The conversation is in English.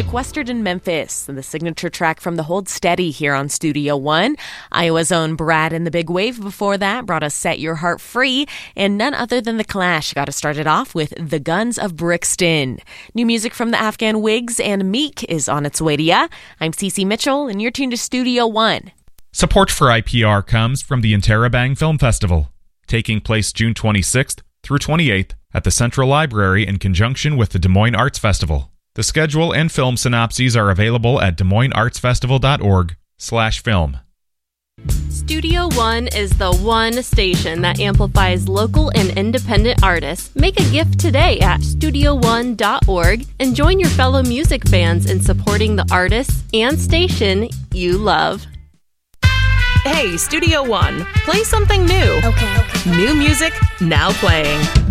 Sequestered in Memphis, the signature track from the Hold Steady here on Studio One. Iowa's own Brad and the Big Wave before that brought us Set Your Heart Free, and none other than The Clash got us started off with The Guns of Brixton. New music from the Afghan Wigs and Meek is on its way to ya. I'm Cece Mitchell, and you're tuned to Studio One. Support for IPR comes from the Interrobang Film Festival, taking place June 26th through 28th at the Central Library in conjunction with the Des Moines Arts Festival. The schedule and film synopses are available at DesMoinesArtsFestival.org/film. Studio One is the one station that amplifies local and independent artists. Make a gift today at StudioOne.org and join your fellow music fans in supporting the artists and station you love. Hey, Studio One, play something new. Okay. New music, now playing.